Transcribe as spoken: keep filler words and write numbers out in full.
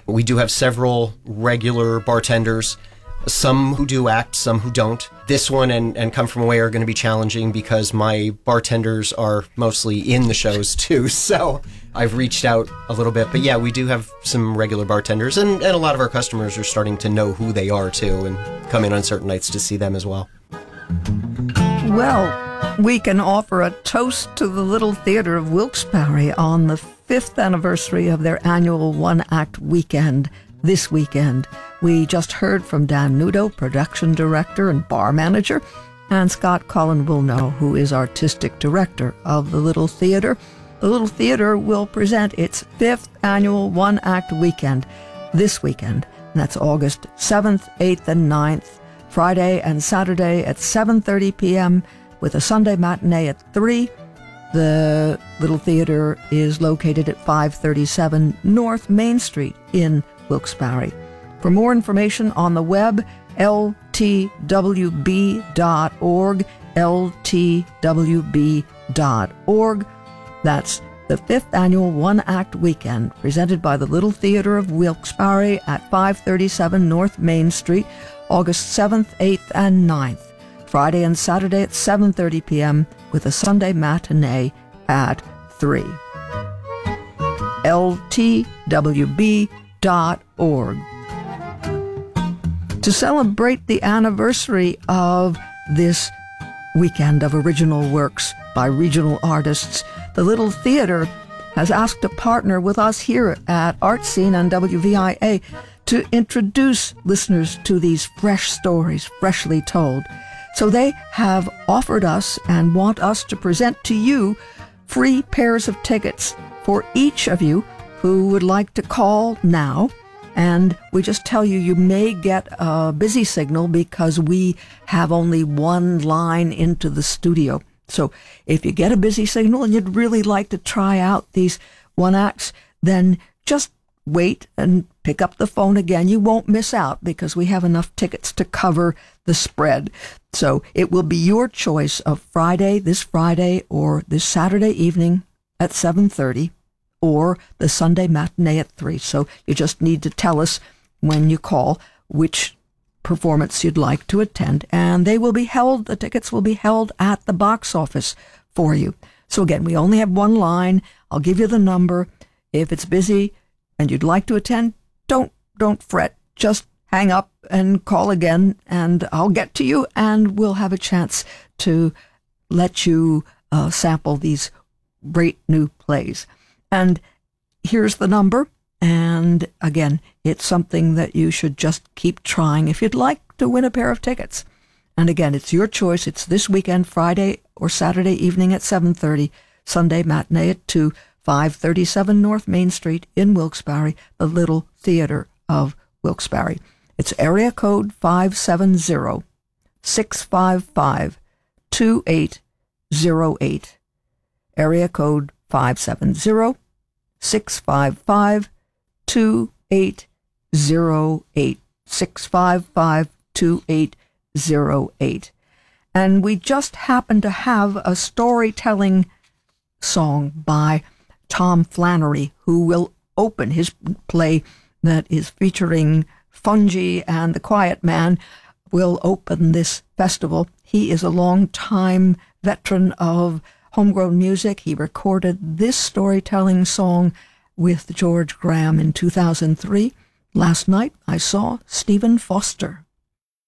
We do have several regular bartenders, some who do act, some who don't. This one and, and Come From Away are going to be challenging because my bartenders are mostly in the shows too, so I've reached out a little bit. But yeah, we do have some regular bartenders, and, and a lot of our customers are starting to know who they are too and come in on certain nights to see them as well. Well, we can offer a toast to the Little Theater of Wilkes-Barre on the fifth anniversary of their annual one-act weekend this weekend. We just heard from Dan Nudo, production director and bar manager, and Scott Colin Wilno, who is artistic director of the Little Theater. The Little Theater will present its fifth annual one-act weekend this weekend. And that's August seventh, eighth, and ninth, Friday and Saturday at seven thirty p.m., with a Sunday matinee at three. The Little Theater is located at five thirty-seven North Main Street in Wilkes-Barre. For more information on the web, L T W B dot org, L T W B dot org. That's the fifth annual one-act weekend presented by the Little Theater of Wilkes-Barre at five thirty-seven North Main Street, August seventh, eighth, and ninth. Friday and Saturday at seven thirty p.m. with a Sunday matinee at three. L T W B dot org. To celebrate the anniversary of this weekend of original works by regional artists, the Little Theater has asked to partner with us here at Art Scene and W V I A to introduce listeners to these fresh stories, freshly told. So they have offered us and want us to present to you free pairs of tickets for each of you who would like to call now. And we just tell you, you may get a busy signal because we have only one line into the studio. So if you get a busy signal and you'd really like to try out these one acts, then just wait and pick up the phone again. You won't miss out because we have enough tickets to cover the spread. So it will be your choice of Friday, this Friday, or this Saturday evening at seven thirty, or the Sunday matinee at three. So you just need to tell us when you call which performance you'd like to attend, and they will be held, the tickets will be held at the box office for you. So again, we only have one line. I'll give you the number. If it's busy and you'd like to attend, don't don't fret. Just hang up and call again, and I'll get to you, and we'll have a chance to let you uh, sample these great new plays. And here's the number. And again, it's something that you should just keep trying if you'd like to win a pair of tickets. And again, it's your choice. It's this weekend, Friday or Saturday evening at seven thirty, Sunday matinee at two, five thirty-seven North Main Street in Wilkes-Barre, the Little Theater of Wilkes-Barre. It's area code five seven zero, six five five, two eight zero eight. Area code five seven zero, six five five, two eight zero eight. six five five, two eight zero eight. And we just happen to have a storytelling song by Tom Flannery, who will open his play that is featuring Fungi and the Quiet Man, will open this festival. He is a long-time veteran of homegrown music. He recorded this storytelling song with George Graham in two thousand three. Last night I saw Stephen Foster.